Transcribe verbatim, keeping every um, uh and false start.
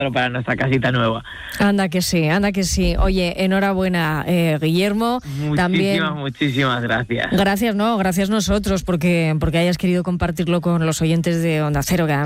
para nuestra casita nueva. Anda que sí, anda que sí. Oye, enhorabuena, eh, Guillermo. Muchísimas, También, muchísimas gracias. gracias, no, gracias nosotros porque, porque hayas querido compartirlo con los oyentes de Onda Cero, que